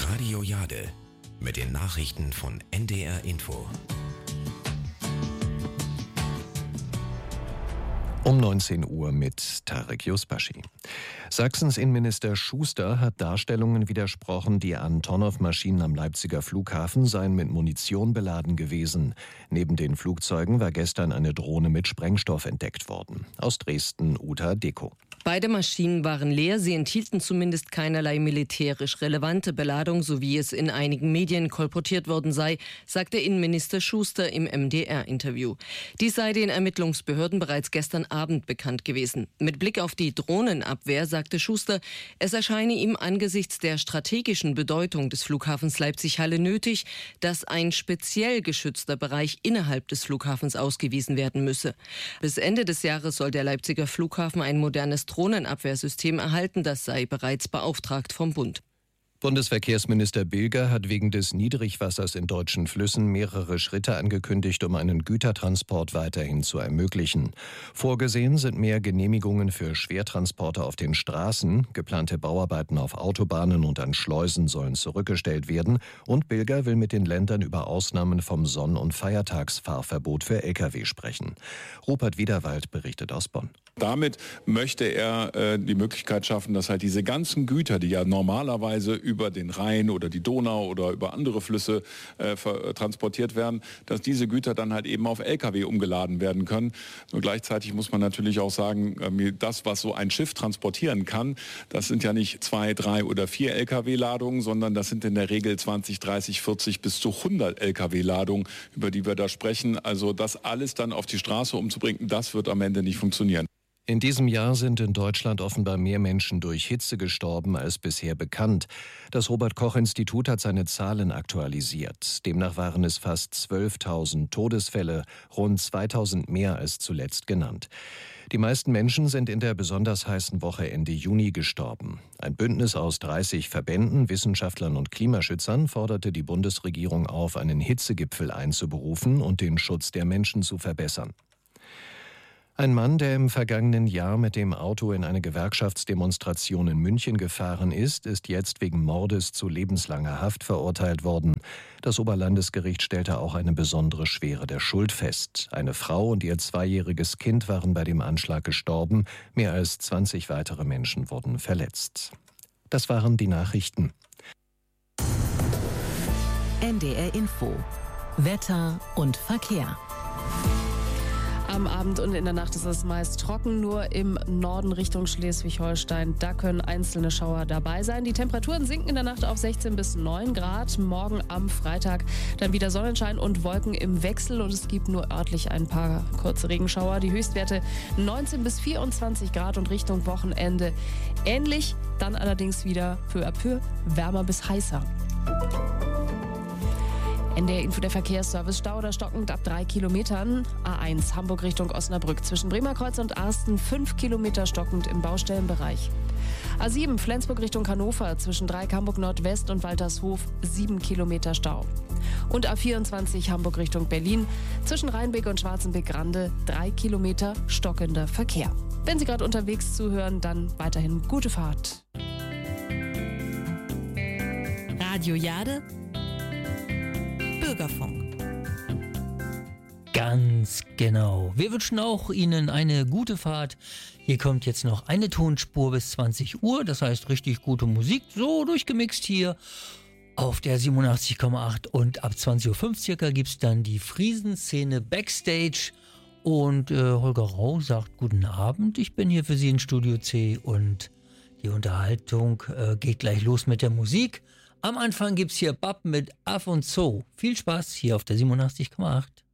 Radio Jade mit den Nachrichten von NDR Info. Um 19 Uhr mit Tarek Yusbashi. Sachsens Innenminister Schuster hat Darstellungen widersprochen, die Antonov-Maschinen am Leipziger Flughafen seien mit Munition beladen gewesen. Neben den Flugzeugen war gestern eine Drohne mit Sprengstoff entdeckt worden. Aus Dresden, Uta Deko. Beide Maschinen waren leer, sie enthielten zumindest keinerlei militärisch relevante Beladung, so wie es in einigen Medien kolportiert worden sei, sagte Innenminister Schuster im MDR-Interview. Dies sei den Ermittlungsbehörden bereits gestern Abend bekannt gewesen. Mit Blick auf die Drohnenabwehr sagte Schuster, es erscheine ihm angesichts der strategischen Bedeutung des Flughafens Leipzig-Halle nötig, dass ein speziell geschützter Bereich innerhalb des Flughafens ausgewiesen werden müsse. Bis Ende des Jahres soll der Leipziger Flughafen ein modernes Drohnenabwehrsystem erhalten, das sei bereits beauftragt vom Bund. Bundesverkehrsminister Bilger hat wegen des Niedrigwassers in deutschen Flüssen mehrere Schritte angekündigt, um einen Gütertransport weiterhin zu ermöglichen. Vorgesehen sind mehr Genehmigungen für Schwertransporte auf den Straßen, geplante Bauarbeiten auf Autobahnen und an Schleusen sollen zurückgestellt werden und Bilger will mit den Ländern über Ausnahmen vom Sonn- und Feiertagsfahrverbot für Lkw sprechen. Rupert Wiederwald berichtet aus Bonn. Damit möchte er die Möglichkeit schaffen, dass halt diese ganzen Güter, die ja normalerweise über den Rhein oder die Donau oder über andere Flüsse transportiert werden, dass diese Güter dann halt eben auf Lkw umgeladen werden können. Und gleichzeitig muss man natürlich auch sagen, das, was so ein Schiff transportieren kann, das sind ja nicht 2, 3 oder 4 Lkw-Ladungen, sondern das sind in der Regel 20, 30, 40 bis zu 100 Lkw-Ladungen, über die wir da sprechen. Also das alles dann auf die Straße umzubringen, das wird am Ende nicht funktionieren. In diesem Jahr sind in Deutschland offenbar mehr Menschen durch Hitze gestorben als bisher bekannt. Das Robert-Koch-Institut hat seine Zahlen aktualisiert. Demnach waren es fast 12.000 Todesfälle, rund 2.000 mehr als zuletzt genannt. Die meisten Menschen sind in der besonders heißen Woche Ende Juni gestorben. Ein Bündnis aus 30 Verbänden, Wissenschaftlern und Klimaschützern forderte die Bundesregierung auf, einen Hitzegipfel einzuberufen und den Schutz der Menschen zu verbessern. Ein Mann, der im vergangenen Jahr mit dem Auto in eine Gewerkschaftsdemonstration in München gefahren ist jetzt wegen Mordes zu lebenslanger Haft verurteilt worden. Das Oberlandesgericht stellte auch eine besondere Schwere der Schuld fest. Eine Frau und ihr 2-jähriges Kind waren bei dem Anschlag gestorben. Mehr als 20 weitere Menschen wurden verletzt. Das waren die Nachrichten. NDR Info. Wetter und Verkehr. Am Abend und in der Nacht ist es meist trocken, nur im Norden Richtung Schleswig-Holstein. Da können einzelne Schauer dabei sein. Die Temperaturen sinken in der Nacht auf 16 bis 9 Grad. Morgen am Freitag dann wieder Sonnenschein und Wolken im Wechsel und es gibt nur örtlich ein paar kurze Regenschauer. Die Höchstwerte 19 bis 24 Grad und Richtung Wochenende ähnlich. Dann allerdings wieder peu à peu wärmer bis heißer. NDR Info, der Verkehrsservice. Stau oder stockend ab 3 Kilometern. A1 Hamburg Richtung Osnabrück. Zwischen Bremerkreuz und Arsten 5 Kilometer stockend im Baustellenbereich. A7 Flensburg Richtung Hannover. Zwischen Dreieck Hamburg Nordwest und Waltershof 7 Kilometer Stau. Und A24 Hamburg Richtung Berlin. Zwischen Rheinbeck und Schwarzenbeck-Rande 3 Kilometer stockender Verkehr. Wenn Sie gerade unterwegs zuhören, dann weiterhin gute Fahrt. Radio Jade. Bürgerfunk. Ganz genau. Wir wünschen auch Ihnen eine gute Fahrt. Hier kommt jetzt noch eine Tonspur bis 20 Uhr. Das heißt richtig gute Musik. So durchgemixt hier auf der 87,8. Und ab 20.05 Uhr circa gibt es dann die Friesenszene Backstage. Und Holger Rau sagt guten Abend. Ich bin hier für Sie in Studio C. Und die Unterhaltung geht gleich los mit der Musik. Am Anfang gibt's hier Bab mit Af und Zo. Viel Spaß hier auf der 87,8.